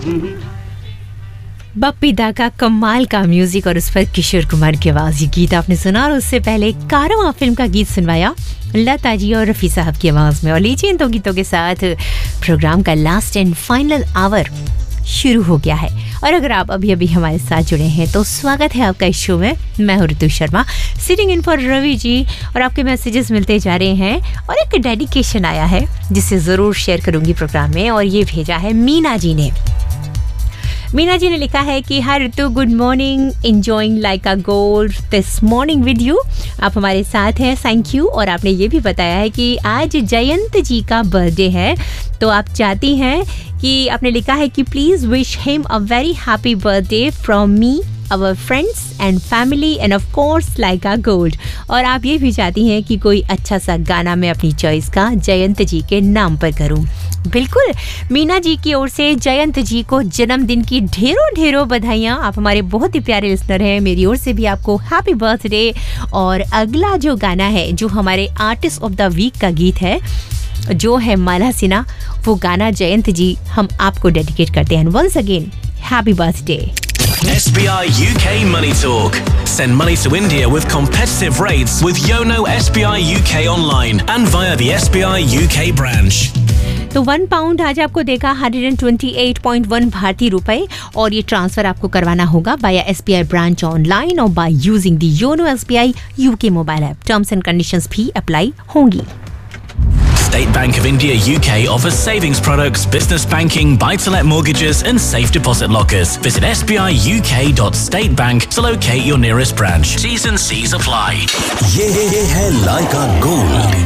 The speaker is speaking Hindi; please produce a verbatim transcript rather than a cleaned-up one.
बप्पी दा का कमाल का म्यूजिक और उस पर किशोर कुमार की आवाज। ये गीत आपने सुना और उससे पहले कारवां फिल्म का गीत सुनवाया लता जी और रफी साहब की आवाज में। और लीजिए इन दो गीतों के साथ प्रोग्राम का लास्ट एंड फाइनल आवर शुरू हो गया है। और अगर आप अभी अभी हमारे साथ जुड़े हैं तो स्वागत है आपका इस शो में। मैं हूं ऋतु Sharma, sitting in for Ravi ji. और आपके मैसेजेस मिलते जा रहे हैं और एक डेडिकेशन आया है जिसे ज़रूर शेयर करूंगी प्रोग्राम में। और ये भेजा है मीना जी ने। मीना जी ने लिखा है कि हाय ऋतु, good morning, enjoying like a gold this morning with you. आप हमारे साथ हैं, थैंक यू। और आपने ये भी बताया है कि आज जयंत जी का बर्थडे है, तो आप चाहती हैं कि आपने लिखा है कि please wish him a very happy birthday from me, our friends and family and of course like a gold। और आप ये भी चाहती हैं कि कोई अच्छा सा गाना मैं अपनी चॉइस का जयंत जी के नाम पर करूं। बिल्कुल, मीना जी की ओर से जयंत जी को जन्मदिन की ढेरों ढेरों बधाइयाँ। आप हमारे बहुत ही प्यारे लिसनर हैं, मेरी ओर से भी आपको हैप्पी बर्थडे। और अगला जो गाना है, जो हमारे आर्टिस्ट ऑफ द वीक का गीत है, जो है माला सिन्हा, वो गाना जयंत जी हम आपको डेडिकेट करते हैं। Once again happy birthday. S B I U K Money Talk. Send money to India with competitive rates with Yono S B I U K online and via the S B I U K branch. तो वन पाउंड आज आपको देगा एक सौ अट्ठाईस पॉइंट एक भारतीय रुपए। और ये ट्रांसफर आपको करवाना होगा by S B I branch online और by using the YONO S B I UK mobile app. Terms and conditions भी अप्लाई होंगी। State Bank of India U K offers savings products, business banking, buy-to-let mortgages and safe deposit lockers. Visit s b i u k dot state bank to locate your nearest branch. T's and C's apply. ये है लाइका गोल्ड,